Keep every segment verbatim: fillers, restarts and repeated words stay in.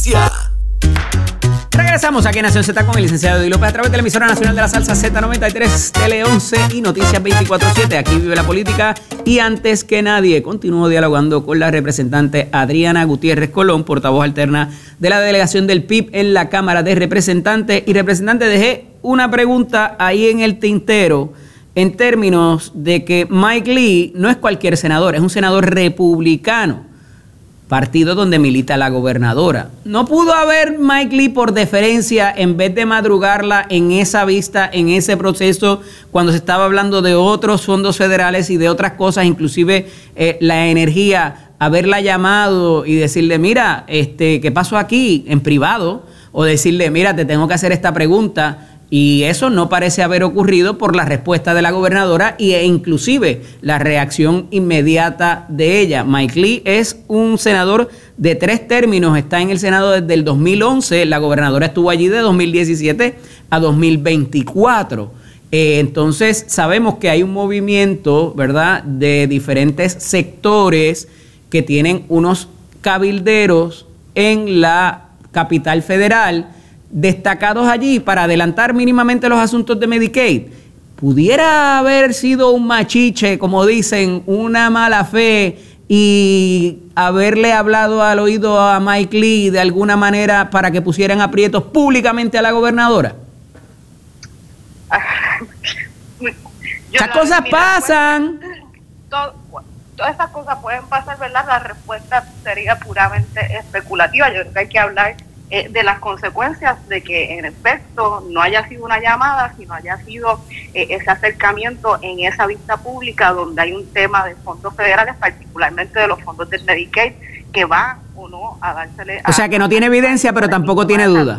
noticia. Regresamos aquí en Nación Z con el licenciado Eddie López a través de la emisora nacional de la salsa Z noventa y tres, Tele once y Noticias veinticuatro siete. Aquí vive la política y antes que nadie continúo dialogando con la representante Adriana Gutiérrez Colón, portavoz alterna de la delegación del P I B en la Cámara de Representantes. Y representante, dejé una pregunta ahí en el tintero en términos de que Mike Lee no es cualquier senador, es un senador republicano, partido donde milita la gobernadora. ¿No pudo haber Mike Lee por deferencia, en vez de madrugarla en esa vista, en ese proceso, cuando se estaba hablando de otros fondos federales y de otras cosas, inclusive eh, la energía, haberla llamado y decirle, mira, este, ¿qué pasó aquí? En privado, o decirle, mira, te tengo que hacer esta pregunta? Y eso no parece haber ocurrido por la respuesta de la gobernadora e inclusive la reacción inmediata de ella. Mike Lee es un senador de tres términos, está en el Senado desde el dos mil once, la gobernadora estuvo allí de dos mil diecisiete a dos mil veinticuatro. Eh, entonces sabemos que hay un movimiento, ¿verdad?, de diferentes sectores que tienen unos cabilderos en la capital federal destacados allí para adelantar mínimamente los asuntos de Medicaid. ¿Pudiera haber sido un machiche, como dicen, una mala fe y haberle hablado al oído a Mike Lee de alguna manera para que pusieran aprietos públicamente a la gobernadora? Esas cosas pasan. Todo, todas esas cosas pueden pasar, ¿verdad? La respuesta sería puramente especulativa. Yo creo que hay que hablar Eh, de las consecuencias de que en efecto no haya sido una llamada, sino haya sido eh, ese acercamiento en esa vista pública donde hay un tema de fondos federales, particularmente de los fondos del Medicaid, que van o no a dársele a... O sea que no tiene evidencia, pero tampoco tiene duda.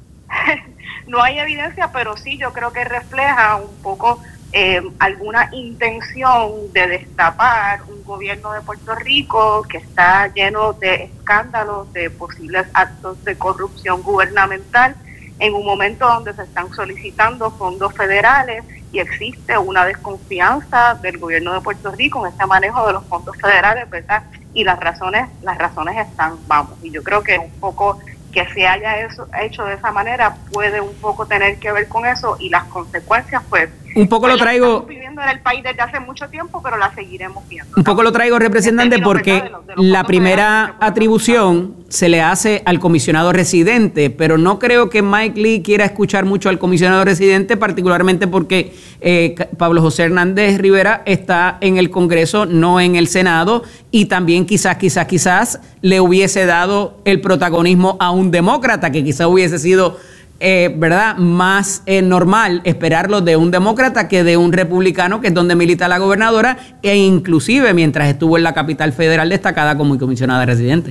No hay evidencia, pero sí yo creo que refleja un poco eh, alguna intención de destapar un gobierno de Puerto Rico que está lleno de escándalos, de posibles actos de corrupción gubernamental, en un momento donde se están solicitando fondos federales y existe una desconfianza del gobierno de Puerto Rico en este manejo de los fondos federales, ¿verdad? Y las razones, las razones están, vamos, y yo creo que un poco que se haya eso, hecho de esa manera puede un poco tener que ver con eso y las consecuencias, pues, un poco lo traigo. Estamos viviendo en el país desde hace mucho tiempo, pero la seguiremos viendo. Un poco lo traigo, representante, porque la primera atribución se le hace al comisionado residente, pero no creo que Mike Lee quiera escuchar mucho al comisionado residente, particularmente porque eh, Pablo José Hernández Rivera está en el Congreso, no en el Senado, y también quizás, quizás, quizás le hubiese dado el protagonismo a un demócrata, que quizás hubiese sido Eh, ¿verdad?, más eh, normal esperarlo de un demócrata que de un republicano, que es donde milita la gobernadora, e inclusive mientras estuvo en la capital federal destacada como comisionada residente.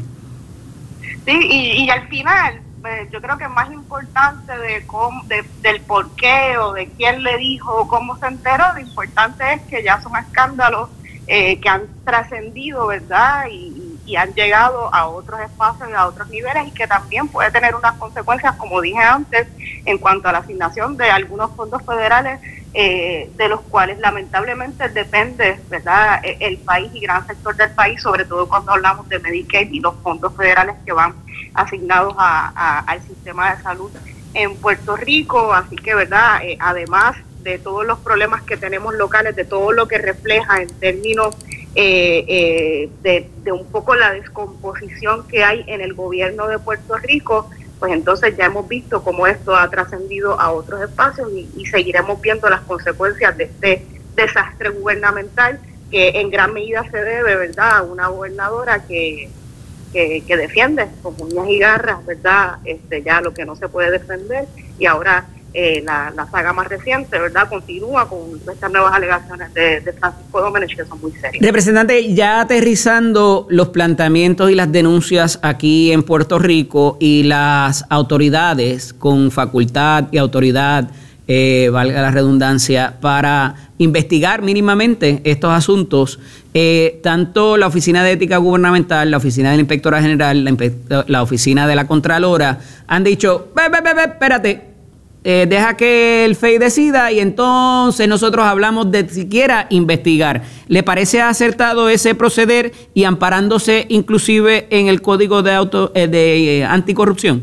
Sí, y, y al final, eh, yo creo que más importante de, cómo, de del por qué o de quién le dijo o cómo se enteró, lo importante es que ya son escándalos eh, que han trascendido, ¿verdad?, y y han llegado a otros espacios y a otros niveles, y que también puede tener unas consecuencias, como dije antes, en cuanto a la asignación de algunos fondos federales, eh, de los cuales lamentablemente depende, ¿verdad?, el país y gran sector del país, sobre todo cuando hablamos de Medicaid y los fondos federales que van asignados a, a, al sistema de salud en Puerto Rico. Así que, ¿verdad?, eh, además de todos los problemas que tenemos locales, de todo lo que refleja en términos Eh, eh, de, de un poco la descomposición que hay en el gobierno de Puerto Rico, pues entonces ya hemos visto cómo esto ha trascendido a otros espacios y, y seguiremos viendo las consecuencias de este desastre gubernamental que en gran medida se debe, ¿verdad?, a una gobernadora que, que, que defiende con uñas y garras, ¿verdad?, este, ya lo que no se puede defender, y ahora Eh, la, la saga más reciente, ¿verdad?, continúa con estas nuevas alegaciones de, de Francisco Domenech, que son muy serias. Representante, ya aterrizando los planteamientos y las denuncias aquí en Puerto Rico y las autoridades con facultad y autoridad, eh, valga la redundancia, para investigar mínimamente estos asuntos, eh, tanto la Oficina de Ética Gubernamental, la Oficina de la Inspectora General, la, la Oficina de la Contralora, han dicho, ve, ve, ve, ve, espérate, eh, deja que el F E I decida y entonces nosotros hablamos de siquiera investigar. ¿Le parece acertado ese proceder y amparándose inclusive en el Código de, auto, eh, de eh, Anticorrupción?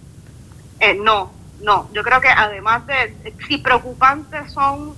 Eh, no, no. Yo creo que además de, si preocupantes son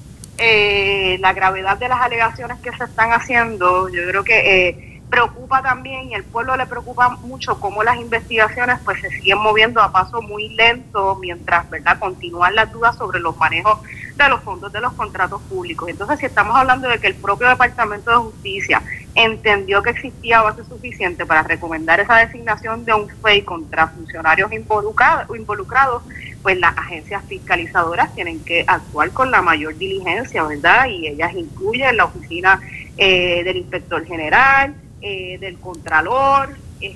eh, la gravedad de las alegaciones que se están haciendo, yo creo que eh, preocupa también, y al pueblo le preocupa mucho cómo las investigaciones pues se siguen moviendo a paso muy lento mientras, ¿verdad?, continúan las dudas sobre los manejos de los fondos de los contratos públicos. Entonces, si estamos hablando de que el propio Departamento de Justicia entendió que existía base suficiente para recomendar esa designación de un F E I contra funcionarios involucrados, involucrados, pues las agencias fiscalizadoras tienen que actuar con la mayor diligencia, ¿verdad? Y ellas incluyen la oficina eh, del Inspector General, Eh, del Contralor,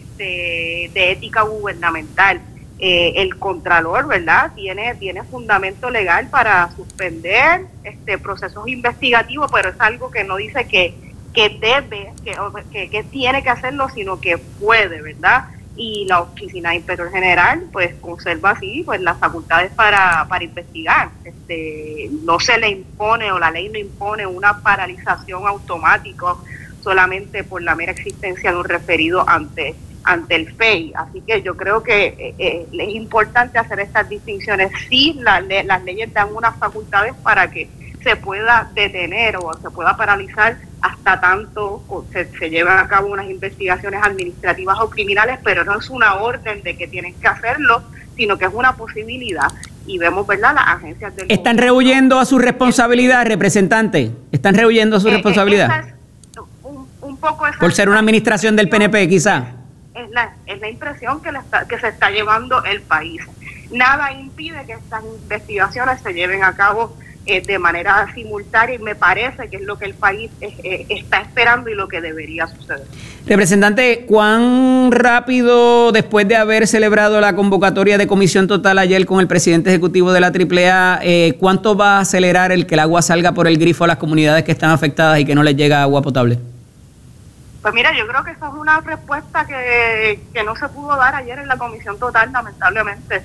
este, de ética gubernamental. Eh, el Contralor, ¿verdad?, tiene tiene fundamento legal para suspender este procesos investigativos, pero es algo que no dice que que debe, que, que, que tiene que hacerlo, sino que puede, ¿verdad? Y la oficina de Inspector General pues conserva así pues las facultades para, para investigar. Este, no se le impone, o la ley no impone una paralización automática solamente por la mera existencia de un referido ante ante el F E I. Así que yo creo que eh, eh, es importante hacer estas distinciones. Sí, la, le, las leyes dan unas facultades para que se pueda detener o se pueda paralizar hasta tanto se, se llevan a cabo unas investigaciones administrativas o criminales, pero no es una orden de que tienen que hacerlo, sino que es una posibilidad. Y vemos, ¿verdad?, las agencias del ¿Están rehuyendo a su responsabilidad, representante? ¿Están rehuyendo a su eh, responsabilidad? Esa es un, un poco esa Por ser una administración del P N P, quizá. Es la, es la impresión que, le está, que se está llevando el país. Nada impide que estas investigaciones se lleven a cabo eh, de manera simultánea, y me parece que es lo que el país eh, eh, está esperando y lo que debería suceder. Representante, ¿cuán rápido, después de haber celebrado la convocatoria de comisión total ayer con el presidente ejecutivo de la triple A, eh, cuánto va a acelerar el que el agua salga por el grifo a las comunidades que están afectadas y que no les llega agua potable? Pues mira, yo creo que esa es una respuesta que, que no se pudo dar ayer en la comisión total, lamentablemente.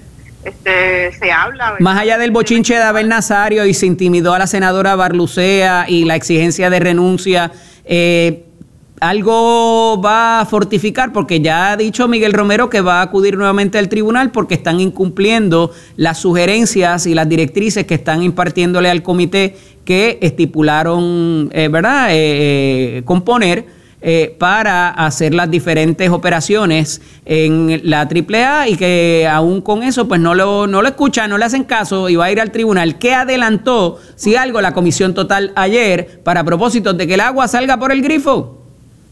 Este, se habla... ¿verdad? Más allá del bochinche de Abel Nazario y se intimidó a la senadora Barlucea y la exigencia de renuncia, eh, ¿algo va a fortificar? Porque ya ha dicho Miguel Romero que va a acudir nuevamente al tribunal porque están incumpliendo las sugerencias y las directrices que están impartiéndole al comité que estipularon, eh, ¿verdad?, eh, componer Eh, para hacer las diferentes operaciones en la triple A, y que aún con eso pues no lo, no lo escuchan, no le hacen caso y va a ir al tribunal. ¿Qué adelantó, si algo, la comisión total ayer para propósitos de que el agua salga por el grifo?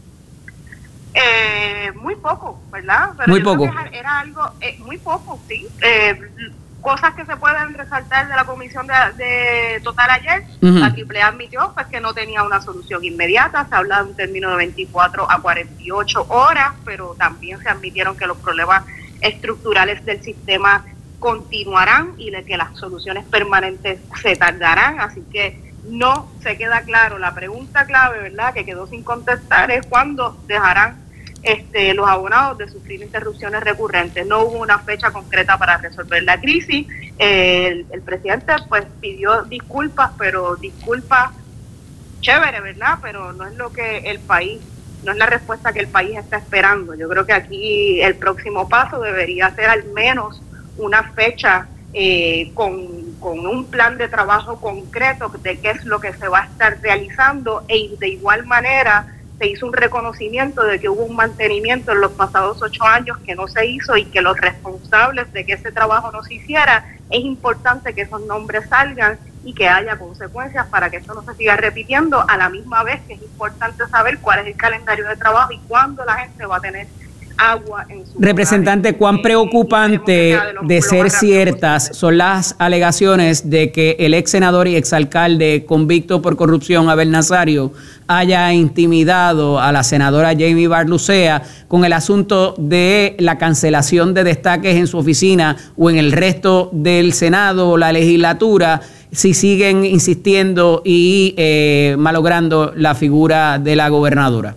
Eh, muy poco, ¿verdad? Pero muy yo poco. Creo que era algo, eh, muy poco, sí. Eh, cosas que se pueden resaltar de la comisión de, de total ayer. Uh-huh. La triple A admitió pues que no tenía una solución inmediata, se habla de un término de veinticuatro a cuarenta y ocho horas, pero también se admitieron que los problemas estructurales del sistema continuarán y de que las soluciones permanentes se tardarán, así que no se queda claro. La pregunta clave, ¿verdad?, que quedó sin contestar es cuándo dejarán Este, los abonados de sufrir interrupciones recurrentes. No hubo una fecha concreta para resolver la crisis. Eh, el, el presidente pues pidió disculpas, pero disculpas chévere, ¿verdad? Pero no es lo que el país, no es la respuesta que el país está esperando. Yo creo que aquí el próximo paso debería ser al menos una fecha eh, con, con un plan de trabajo concreto de qué es lo que se va a estar realizando, e de igual manera se hizo un reconocimiento de que hubo un mantenimiento en los pasados ocho años que no se hizo y que los responsables de que ese trabajo no se hiciera, es importante que esos nombres salgan y que haya consecuencias para que esto no se siga repitiendo, a la misma vez que es importante saber cuál es el calendario de trabajo y cuándo la gente va a tener agua en su Representante, hogares. ¿cuán preocupante de, de ser ciertas son las alegaciones de que el ex senador y exalcalde convicto por corrupción, Abel Nazario, haya intimidado a la senadora Jamie Barlucea con el asunto de la cancelación de destaques en su oficina o en el resto del Senado o la legislatura, si siguen insistiendo y eh, malogrando la figura de la gobernadora?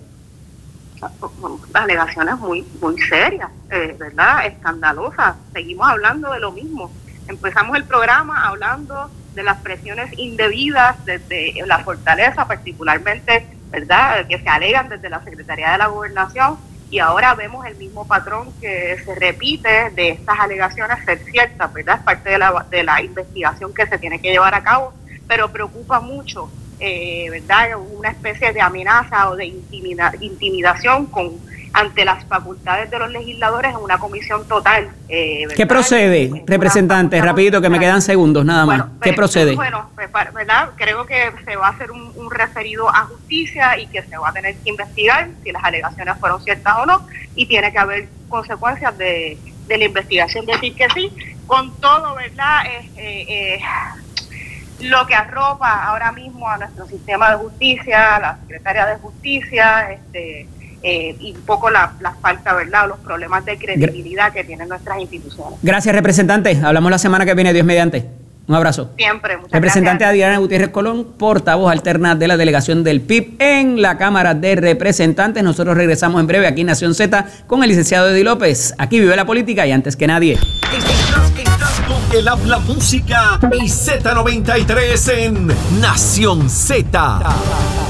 Alegaciones muy muy serias, eh, ¿verdad? Escandalosas. Seguimos hablando de lo mismo. Empezamos el programa hablando de las presiones indebidas desde la fortaleza, particularmente, ¿verdad?, que se alegan desde la Secretaría de la Gobernación, y ahora vemos el mismo patrón que se repite de estas alegaciones ser ciertas, ¿verdad? Es parte de la, de la investigación que se tiene que llevar a cabo, pero preocupa mucho, eh, ¿verdad?, una especie de amenaza o de intimida, intimidación con ante las facultades de los legisladores en una comisión total. Eh, ¿Qué procede, representante? Rapidito, que me quedan segundos nada más. Bueno, ¿Qué pues, procede? Bueno, pues, ¿verdad? Creo que se va a hacer un, un referido a justicia y que se va a tener que investigar si las alegaciones fueron ciertas o no, y tiene que haber consecuencias de, de la investigación, decir que sí, con todo, ¿verdad? Eh, eh, eh, lo que arropa ahora mismo a nuestro sistema de justicia, la secretaria de justicia, este Eh, y un poco la, la falta, ¿verdad?, los problemas de credibilidad que tienen nuestras instituciones. Gracias, representante. Hablamos la semana que viene, Dios mediante. Un abrazo. Siempre, muchas representante gracias. Adriana Gutiérrez Colón, portavoz alterna de la delegación del P I B en la Cámara de Representantes. Nosotros regresamos en breve aquí en Nación Z con el licenciado Eddie López. Aquí vive la política y antes que nadie. Estás, estás con el habla música y Z noventa y tres en Nación Z.